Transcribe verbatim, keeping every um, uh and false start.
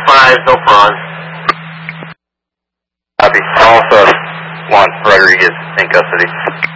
five, no prawns. Copy. Alpha one, Rodriguez in custody.